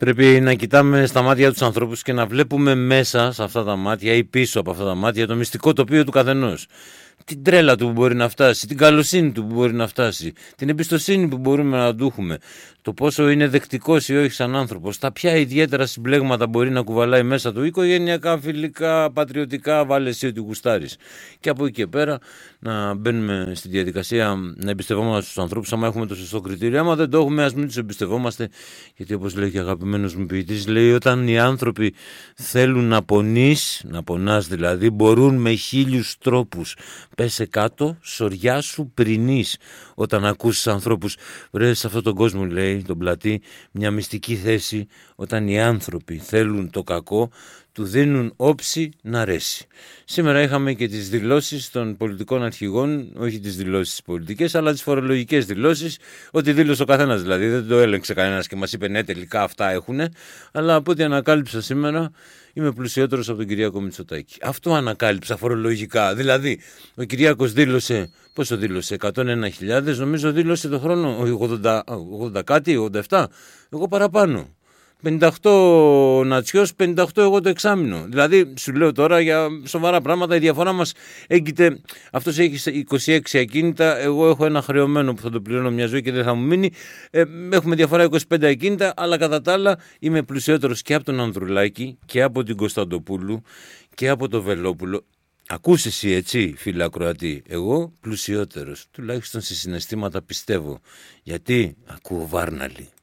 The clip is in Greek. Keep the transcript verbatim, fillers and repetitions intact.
Πρέπει να κοιτάμε στα μάτια τους ανθρώπους και να βλέπουμε μέσα σε αυτά τα μάτια ή πίσω από αυτά τα μάτια το μυστικό τοπίο του καθενός. Την τρέλα του που μπορεί να φτάσει, την καλοσύνη του που μπορεί να φτάσει, την εμπιστοσύνη που μπορούμε να του έχουμε, το πόσο είναι δεκτικός ή όχι σαν άνθρωπος, τα ποια ιδιαίτερα συμπλέγματα μπορεί να κουβαλάει μέσα του, οικογενειακά, φιλικά, πατριωτικά, βάλε εσύ ότι γουστάρεις. Και από εκεί και πέρα να μπαίνουμε στη διαδικασία να εμπιστευόμαστε στους ανθρώπους, άμα έχουμε το σωστό κριτήριο. Άμα δεν το έχουμε, ας μην τους εμπιστευόμαστε, γιατί όπως λέει και αγαπημένος μου ποιητής, λέει όταν οι άνθρωποι θέλουν να πονείς, να πονάς δηλαδή, μπορούν με χίλιους τρόπους. Πέσε κάτω, σωριά σου πρινείς. Όταν ακούσεις ανθρώπους, βρες σε αυτόν τον κόσμο, λέει, τον πλατή, μια μυστική θέση, όταν οι άνθρωποι θέλουν το κακό, του δίνουν όψη να ρέσει. Σήμερα είχαμε και τις δηλώσεις των πολιτικών αρχηγών, όχι τις δηλώσεις πολιτικές, αλλά τις φορολογικές δηλώσεις, ότι δήλωσε ο καθένας, δηλαδή δεν το έλεγξε κανένας και μας είπε ναι τελικά αυτά έχουνε, αλλά από ό,τι ανακάλυψα σήμερα, είμαι πλουσιότερος από τον Κυριάκο Μητσοτάκη. Αυτό ανακάλυψα φορολογικά. Δηλαδή, ο Κυριάκος δήλωσε, πόσο δήλωσε, εκατόν ένα χιλιάδες, νομίζω δήλωσε το χρόνο, ογδόντα, ογδόντα κάτι, ογδόντα επτά, εγώ παραπάνω. πενήντα οκτώ νατσιός, πενήντα οκτώ εγώ το εξάμηνο. Δηλαδή, σου λέω τώρα για σοβαρά πράγματα, η διαφορά μας έγκυται. Αυτός έχει είκοσι έξι ακίνητα, εγώ έχω ένα χρεωμένο που θα το πληρώνω μια ζωή και δεν θα μου μείνει. Ε, έχουμε διαφορά είκοσι πέντε ακίνητα, αλλά κατά τα άλλα είμαι πλουσιότερος και από τον Ανδρουλάκη και από την Κωνσταντοπούλου και από τον Βελόπουλο. Ακούς εσύ έτσι, φίλε ακροατή, εγώ πλουσιότερος, τουλάχιστον σε συναισθήματα πιστεύω. Γιατί ακούω Βάρναλη.